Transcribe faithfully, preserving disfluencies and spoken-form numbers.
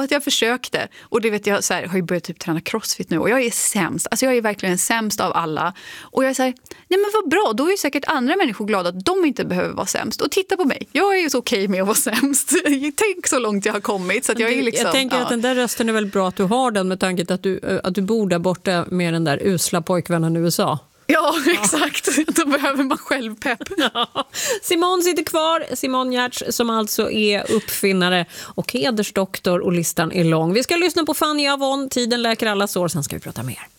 att jag försökte. Och det vet jag så här, har ju börjat typ träna crossfit nu. Och jag är sämst. Alltså jag är verkligen sämst av alla. Och jag är så här, nej men vad bra. Då är ju säkert andra människor glada att de inte behöver vara sämst. Och titta på mig. Jag är ju så okej med att vara sämst. Tänk så långt jag har kommit. Så att jag, är liksom, jag tänker ja. att den där rösten är väl bra att du har den med tanke att du, att du bor där borta med den där usla pojkvännen i U S A. Ja, exakt. Då behöver man själv pepp. Ja. Simon sitter kvar. Simon Giertz som alltså är uppfinnare och hedersdoktor och listan är lång. Vi ska lyssna på Fanny Avon. Tiden läker alla sår. Sen ska vi prata mer.